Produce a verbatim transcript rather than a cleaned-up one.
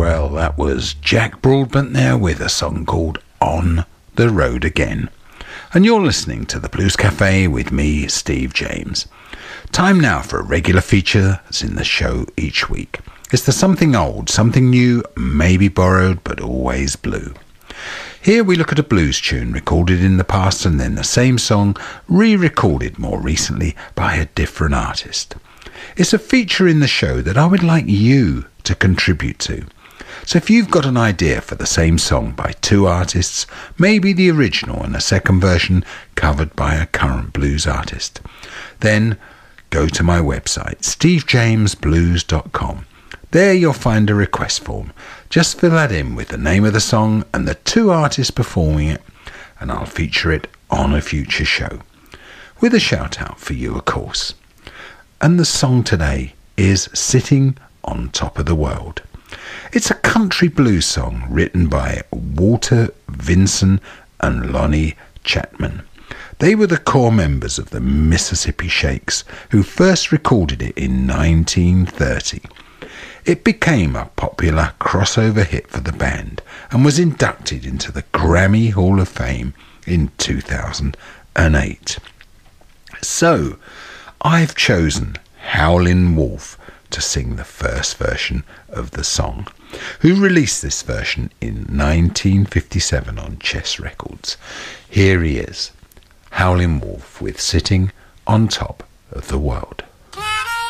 Well, that was Jack Broadbent there with a song called On the Road Again. And you're listening to the Blues Cafe with me, Steve James. Time now for a regular feature that's in the show each week. It's the something old, something new, maybe borrowed, but always blue. Here we look at a blues tune recorded in the past and then the same song re-recorded more recently by a different artist. It's a feature in the show that I would like you to contribute to. So if you've got an idea for the same song by two artists, maybe the original and a second version covered by a current blues artist, then go to my website, steve james blues dot com. There you'll find a request form. Just fill that in with the name of the song and the two artists performing it, and I'll feature it on a future show. With a shout out for you, of course. And the song today is Sitting on Top of the World. It's a country blues song written by Walter Vinson and Lonnie Chapman. They were the core members of the Mississippi Shakes who first recorded it in nineteen thirty. It became a popular crossover hit for the band and was inducted into the Grammy Hall of Fame in two thousand eight. So, I've chosen Howlin' Wolf to sing the first version of the song, who released this version in nineteen fifty-seven on Chess Records. Here he is, Howlin' Wolf with Sitting on Top of the World.